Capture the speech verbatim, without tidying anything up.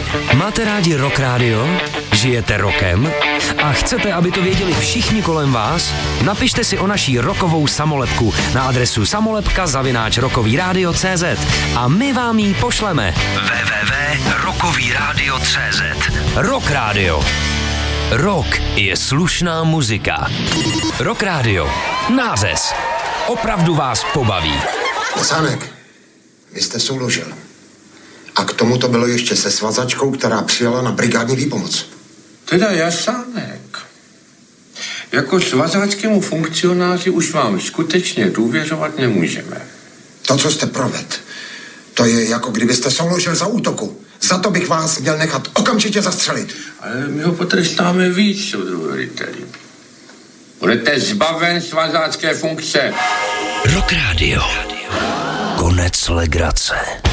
Máte rádi Rock Radio? Žijete rokem? A chcete, aby to věděli všichni kolem vás? Napište si o naší rokovou samolepku na adresu samolepka zavináč rokový rádio tečka cé zet a my vám ji pošleme. w w w tečka rokový rádio tečka cé zet. Rock Radio. Rock je slušná muzika. Rock Radio. Nářez. Opravdu vás pobaví. Sánek, vy jste souložil. A k tomu to bylo ještě se svazačkou, která přijela na brigádní výpomoc. Teda Jasánek. Jako svazáckému funkcionáři už vám skutečně důvěřovat nemůžeme. To, co jste proved, to je jako kdybyste souložil za útoku. Za to bych vás měl nechat okamžitě zastřelit. Ale my ho potrestáme víc, soudruhu řediteli. Budete zbaven svazácké funkce. Rock Radio. Konec legrace.